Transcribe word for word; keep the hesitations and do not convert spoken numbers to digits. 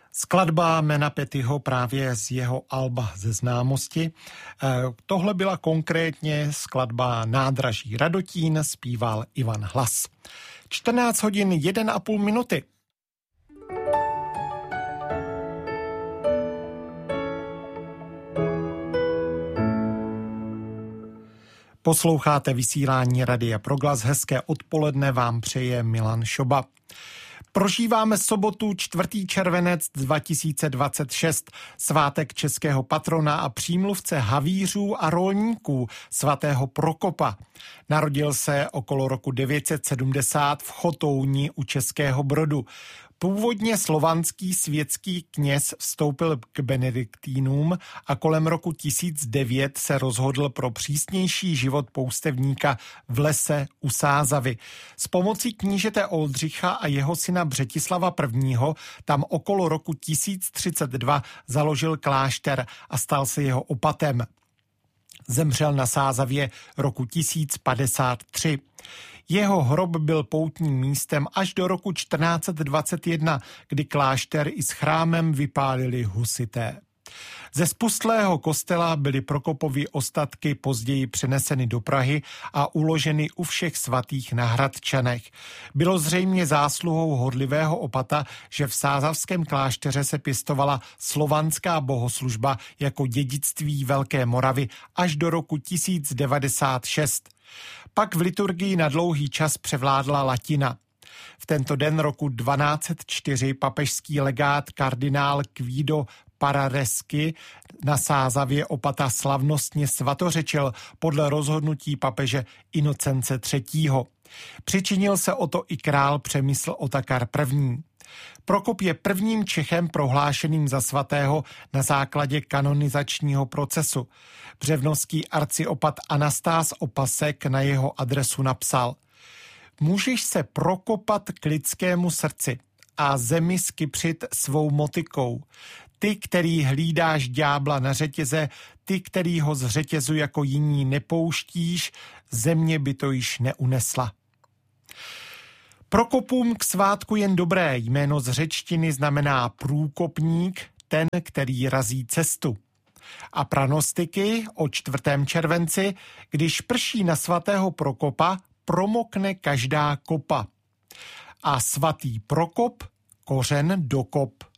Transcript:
Skladba Mena Pettyho právě z jeho alba Ze známosti. Tohle byla konkrétně skladba Nádraží Radotín, zpíval Ivan Hlas. čtrnáct hodin jedna a půl minuty. Posloucháte vysílání Radia Proglas. Hezké odpoledne vám přeje Milan Šoba. Prožíváme sobotu čtvrtý červenec dva tisíce dvacet šest, svátek českého patrona a přímluvce havířů a rolníků svatého Prokopa. Narodil se okolo roku devět set sedmdesát v Chotouni u Českého Brodu. Původně slovanský světský kněz vstoupil k benediktínům a kolem roku tisíc devět se rozhodl pro přísnější život poustevníka v lese u Sázavy. S pomocí knížete Oldřicha a jeho syna Břetislava I. tam okolo roku tisíc třicet dva založil klášter a stal se jeho opatem. Zemřel na Sázavě roku tisíc padesát tři. Jeho hrob byl poutním místem až do roku čtrnáct set dvacet jedna, kdy klášter i s chrámem vypálili husité. Ze spustlého kostela byly Prokopovy ostatky později přeneseny do Prahy a uloženy u všech svatých na Hradčanech. Bylo zřejmě zásluhou horlivého opata, že v sázavském klášteře se pěstovala slovanská bohoslužba jako dědictví Velké Moravy až do roku tisíc devadesát šest. Pak v liturgii na dlouhý čas převládla latina. V tento den roku dvanáct set čtyři papežský legát kardinál Guido Pararesky na Sázavě opata slavnostně svatořečil podle rozhodnutí papeže Inocence třetího. Přičinil se o to i král Přemysl Otakar I. Prokop je prvním Čechem prohlášeným za svatého na základě kanonizačního procesu. Břevnovský arciopat Anastás Opasek na jeho adresu napsal: Můžeš se prokopat k lidskému srdci a zemi skypřit svou motikou. Ty, který hlídáš ďábla na řetěze, ty, který ho z řetězu jako jiní nepouštíš, země by to již neunesla. Prokopům k svátku jen dobré. Jméno z řečtiny znamená průkopník, ten, který razí cestu. A pranostiky o čtvrtém červenci, když prší na svatého Prokopa, promokne každá kopa. A svatý Prokop, kořen dokop.